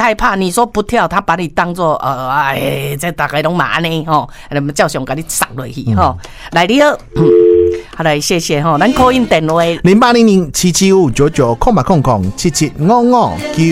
害怕，你说不跳，他把你当作这大概拢嘛安尼吼，那么照常给你杀落去吼。来，你好，好来，谢谢吼，咱call in电话 0800775999，0800775599。